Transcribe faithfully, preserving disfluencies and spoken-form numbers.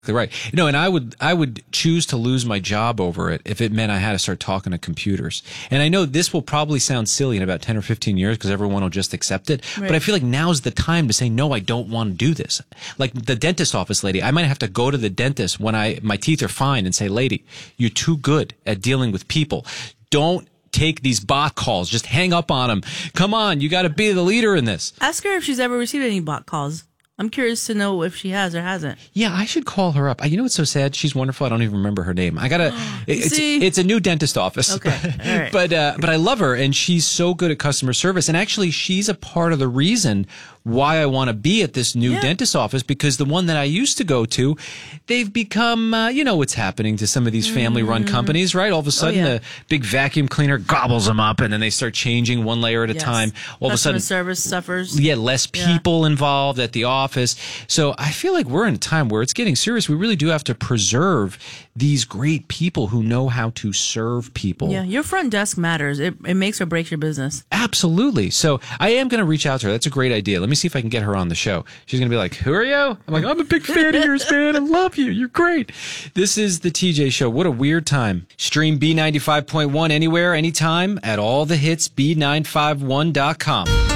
Right. You know, and I would I would choose to lose my job over it if it meant I had to start talking to computers. And I know this will probably sound silly in about ten or fifteen years because everyone will just accept it. Right. But I feel like now's the time to say, no, I don't want to do this. Like the dentist office lady, I might have to go to the dentist when I my teeth are fine and say, lady, you're too good at dealing with people. Don't take these bot calls. Just hang up on them. Come on, you got to be the leader in this. Ask her if she's ever received any bot calls. I'm curious to know if she has or hasn't. Yeah, I should call her up. You know what's so sad? She's wonderful. I don't even remember her name. I gotta. It's, it's a new dentist office. Okay, all right. but uh, but I love her, and she's so good at customer service. And actually, she's a part of the reason why I want to be at this new yeah. dentist office, because the one that I used to go to, they've become, uh, you know what's happening to some of these family-run mm-hmm. companies, right? All of a sudden, oh, yeah. a big vacuum cleaner gobbles them up, and then they start changing one layer at a yes. time. All Customer of a sudden, service suffers. Yeah, less people yeah. involved at the office. So I feel like we're in a time where it's getting serious. We really do have to preserve these great people who know how to serve people. Yeah, your front desk matters. It, it makes or breaks your business. Absolutely. So I am going to reach out to her. That's a great idea. Let me see if I can get her on the show. She's going to be like, who are you? I'm like, I'm a big fan of yours, man. I love you. You're great. This is the T J Show. What a weird time. Stream B ninety-five point one anywhere, anytime at all the hits B nine five one dot com.